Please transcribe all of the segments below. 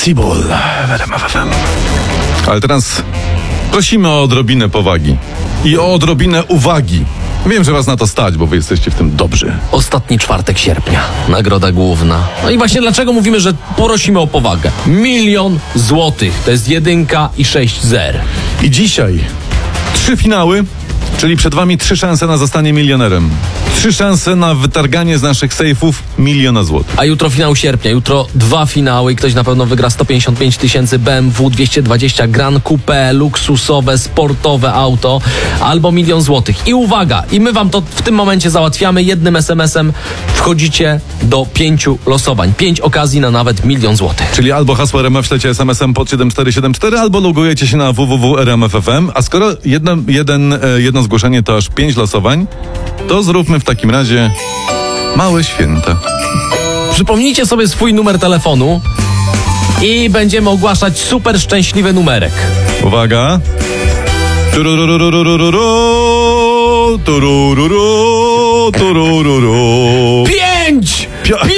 Impossible w RMF FM. Ale teraz prosimy o odrobinę powagi i o odrobinę uwagi. Wiem, że was na to stać, bo wy jesteście w tym dobrzy. Ostatni czwartek sierpnia. Nagroda główna. No i właśnie dlaczego mówimy, że prosimy o powagę? 1 000 000 złotych. To jest 1 i 6 zer. I dzisiaj 3 finały, czyli przed wami 3 szanse na zostanie milionerem. 3 szanse na wytarganie z naszych sejfów 1 000 000 złotych. A jutro finał sierpnia. Jutro 2 finały i ktoś na pewno wygra 155 000 BMW 220 Gran Coupe, luksusowe, sportowe auto albo 1 000 000 złotych. I uwaga, i my wam to w tym momencie załatwiamy. Jednym SMS-em wchodzicie do 5 losowań. 5 okazji na nawet 1 000 000 złotych. Czyli albo hasło RMF ślecie SMS-em pod 7474, albo logujecie się na www.rmf.fm. A skoro jedno zgłoszenie to aż 5 losowań, to zróbmy w takim razie małe święta. Przypomnijcie sobie swój numer telefonu i będziemy ogłaszać super szczęśliwy numerek. Uwaga. Tururururururu, turururu, turururu. 5!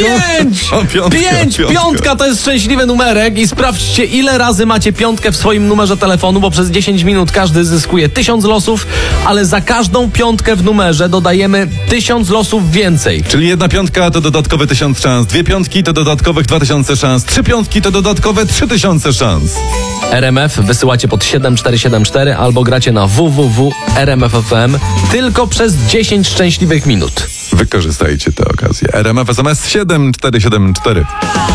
Piątka to jest szczęśliwy numerek i sprawdźcie, ile razy macie piątkę w swoim numerze telefonu, bo przez 10 minut każdy zyskuje 1000 losów, ale za każdą piątkę w numerze dodajemy 1000 losów więcej. Czyli 1 piątka to dodatkowe 1000 szans, 2 piątki to dodatkowych 2000 szans, 3 piątki to dodatkowe 3000 szans. RMF wysyłacie pod 7474 albo gracie na www.rmf.fm tylko przez 10 szczęśliwych minut. Wykorzystajcie tę okazję. RMF SMS 7474.